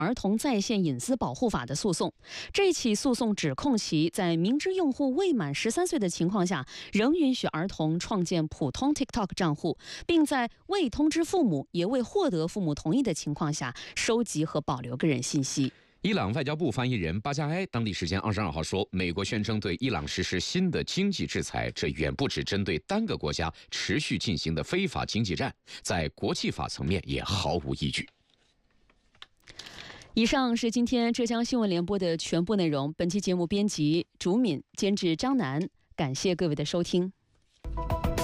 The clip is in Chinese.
儿童在线隐私保护法的诉讼。这起诉讼指控其在明知用户未满13岁的情况下，仍允许儿童创建普通 TikTok 账户，并在未通知父母也未获得父母同意的情况下收集和保留个人信息。 伊朗外交部发言人巴加埃当地时间22号说，美国宣称对伊朗实施新的经济制裁，这远不止针对单个国家持续进行的非法经济战，在国际法层面也毫无依据。 以上是今天浙江新闻联播的全部内容。本期节目编辑竹敏，监制张楠，感谢各位的收听。